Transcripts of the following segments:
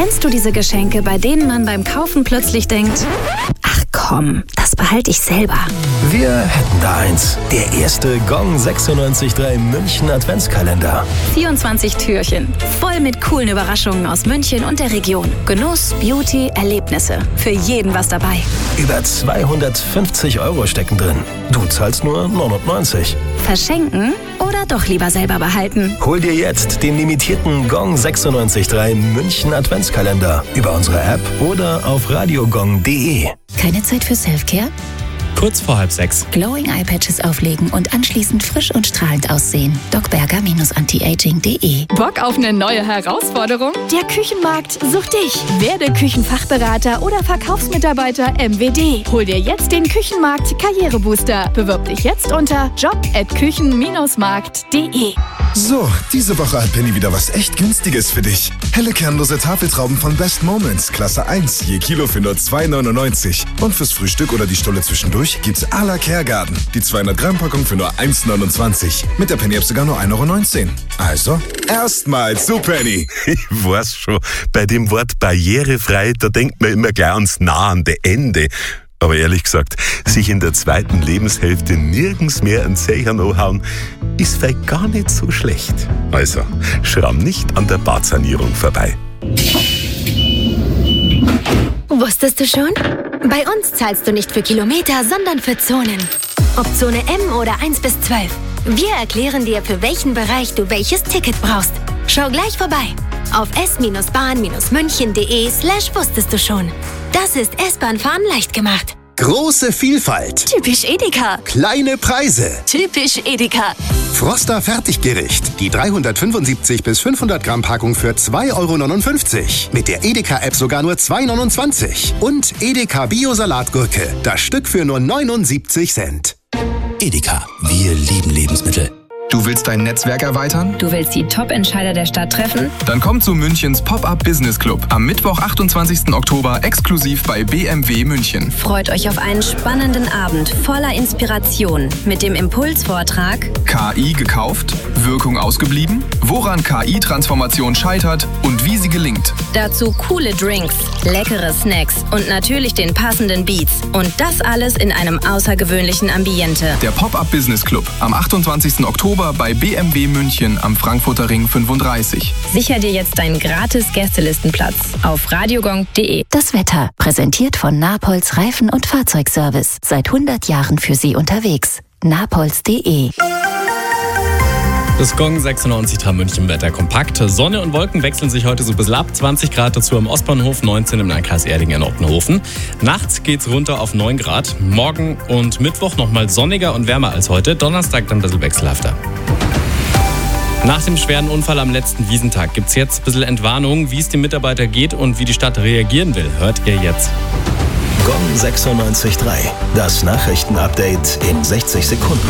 Kennst du diese Geschenke, bei denen man beim Kaufen plötzlich denkt, ach komm, das behalte ich selber? Wir hätten da eins. Der erste Gong 96.3 München Adventskalender. 24 Türchen, voll mit coolen Überraschungen aus München und der Region. Genuss, Beauty, Erlebnisse. Für jeden was dabei. Über 250 € stecken drin. Du zahlst nur 99. Verschenken oder doch lieber selber behalten? Hol dir jetzt den limitierten Gong 96.3 München Adventskalender über unsere App oder auf radiogong.de. Keine Zeit für Selfcare? Kurz vor 5:30. Glowing Eye Patches auflegen und anschließend frisch und strahlend aussehen. docberger-antiaging.de. Bock auf eine neue Herausforderung? Der Küchenmarkt sucht dich. Werde Küchenfachberater oder Verkaufsmitarbeiter MWD. Hol dir jetzt den Küchenmarkt Karrierebooster. Bewirb dich jetzt unter job@küchen-markt.de. So, diese Woche hat Penny wieder was echt Günstiges für dich. Helle kernlose Tafeltrauben von Best Moments, Klasse 1, je Kilo für nur 2,99. Und fürs Frühstück oder die Stulle zwischendurch gibt's à la Caregarden. Die 200 Gramm Packung für nur 1,29. Mit der Penny-App sogar nur 1,19 €. Also, erstmals zu Penny. Ich weiß schon, bei dem Wort barrierefrei, da denkt man immer gleich ans nahende Ende. Aber ehrlich gesagt, sich in der zweiten Lebenshälfte nirgends mehr an Zähern anhauen, ist vielleicht gar nicht so schlecht. Also, schramm nicht an der Badsanierung vorbei. Wusstest du schon? Bei uns zahlst du nicht für Kilometer, sondern für Zonen. Ob Zone M oder 1 bis 12. Wir erklären dir, für welchen Bereich du welches Ticket brauchst. Schau gleich vorbei auf s-bahn-münchen.de/wusstest du schon. Das ist S-Bahn-Fahren leicht gemacht. Große Vielfalt. Typisch Edeka. Kleine Preise. Typisch Edeka. Froster Fertiggericht. Die 375 bis 500 Gramm Packung für 2,59 €. Mit der Edeka-App sogar nur 2,29 €. Und Edeka Bio-Salatgurke. Das Stück für nur 79 Cent. Edeka. Wir lieben Lebensmittel. Du willst dein Netzwerk erweitern? Du willst die Top-Entscheider der Stadt treffen? Dann komm zu Münchens Pop-Up Business Club am Mittwoch, 28. Oktober, exklusiv bei BMW München. Freut euch auf einen spannenden Abend voller Inspiration mit dem Impulsvortrag KI gekauft? Wirkung ausgeblieben? Woran KI-Transformation scheitert und wie sie gelingt? Dazu coole Drinks, leckere Snacks und natürlich den passenden Beats. Und das alles in einem außergewöhnlichen Ambiente. Der Pop-Up Business Club am 28. Oktober bei BMW München am Frankfurter Ring 35. Sicher dir jetzt deinen gratis Gästelistenplatz auf radiogong.de. Das Wetter, präsentiert von Napolz Reifen- und Fahrzeugservice. Seit 100 Jahren für Sie unterwegs. napolz.de. Das Gong 96.3 München Wetter kompakt. Sonne und Wolken wechseln sich heute so ein bisschen ab. 20 Grad dazu am Ostbahnhof, 19 im Landkreis Erding-Ottenhofen. Nachts geht's runter auf 9 Grad. Morgen und Mittwoch nochmal sonniger und wärmer als heute. Donnerstag dann ein bisschen wechselhafter. Nach dem schweren Unfall am letzten Wiesentag gibt's jetzt ein bisschen Entwarnung, wie es dem Mitarbeiter geht und wie die Stadt reagieren will. Hört ihr jetzt. Gong 96.3. Das Nachrichtenupdate in 60 Sekunden.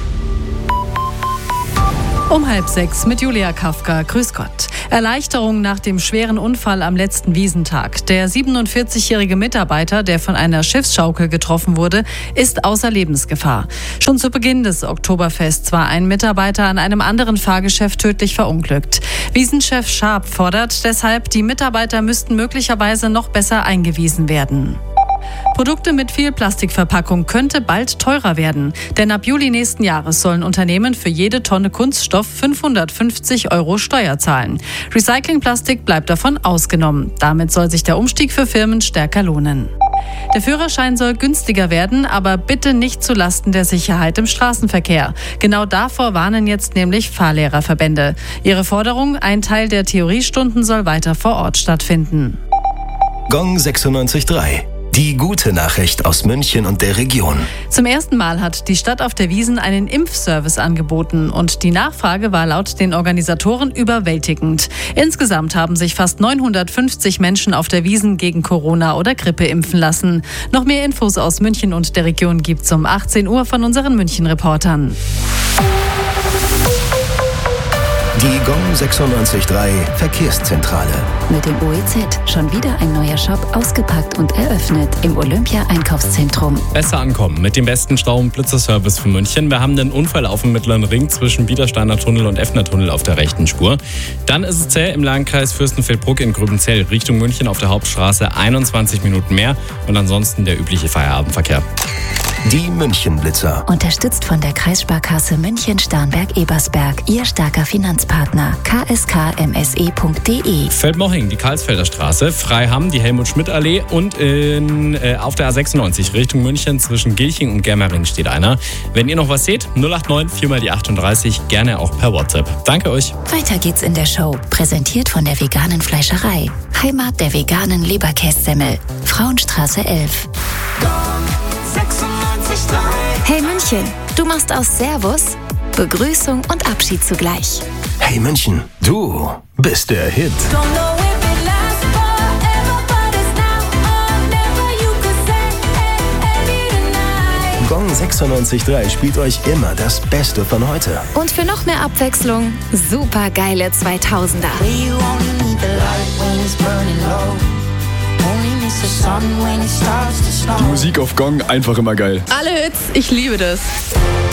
Um 5:30 mit Julia Kafka. Grüß Gott. Erleichterung nach dem schweren Unfall am letzten Wiesentag. Der 47-jährige Mitarbeiter, der von einer Schiffsschaukel getroffen wurde, ist außer Lebensgefahr. Schon zu Beginn des Oktoberfests war ein Mitarbeiter an einem anderen Fahrgeschäft tödlich verunglückt. Wiesenchef Schaap fordert deshalb, die Mitarbeiter müssten möglicherweise noch besser eingewiesen werden. Produkte mit viel Plastikverpackung könnte bald teurer werden. Denn ab Juli nächsten Jahres sollen Unternehmen für jede Tonne Kunststoff 550 € Steuer zahlen. Recyclingplastik bleibt davon ausgenommen. Damit soll sich der Umstieg für Firmen stärker lohnen. Der Führerschein soll günstiger werden, aber bitte nicht zulasten der Sicherheit im Straßenverkehr. Genau davor warnen jetzt nämlich Fahrlehrerverbände. Ihre Forderung, ein Teil der Theoriestunden soll weiter vor Ort stattfinden. Gong 96.3. Die gute Nachricht aus München und der Region. Zum ersten Mal hat die Stadt auf der Wiesn einen Impfservice angeboten und die Nachfrage war laut den Organisatoren überwältigend. Insgesamt haben sich fast 950 Menschen auf der Wiesn gegen Corona oder Grippe impfen lassen. Noch mehr Infos aus München und der Region gibt's um 18 Uhr von unseren München-Reportern. Die Gong 96.3 Verkehrszentrale. Mit dem OEZ schon wieder ein neuer Shop ausgepackt und eröffnet im Olympia-Einkaufszentrum. Besser ankommen mit dem besten Stau- und Blitzerservice für München. Wir haben einen Unfall auf dem Mittleren Ring zwischen Biedersteiner Tunnel und Effner Tunnel auf der rechten Spur. Dann ist es zäh im Landkreis Fürstenfeldbruck in Gröbenzell Richtung München auf der Hauptstraße 21 Minuten mehr und ansonsten der übliche Feierabendverkehr. Die München-Blitzer. Unterstützt von der Kreissparkasse München-Starnberg-Ebersberg, Ihr starker Finanzpartner. kskmse.de. Feldmoching, die Karlsfelder Straße, Freiham, die Helmut-Schmidt-Allee und auf der A96 Richtung München zwischen Gilching und Germering steht einer. Wenn ihr noch was seht, 089 4 die 38, gerne auch per WhatsApp. Danke euch. Weiter geht's in der Show. Präsentiert von der veganen Fleischerei. Heimat der veganen Leberkässemmel. Frauenstraße 11. Hey München, du machst aus Servus Begrüßung und Abschied zugleich. Hey München, du bist der Hit. Gong 96.3 spielt euch immer das Beste von heute. Und für noch mehr Abwechslung, super geile 2000er. Die Musik auf Gong einfach immer geil. Alle Hits, ich liebe das.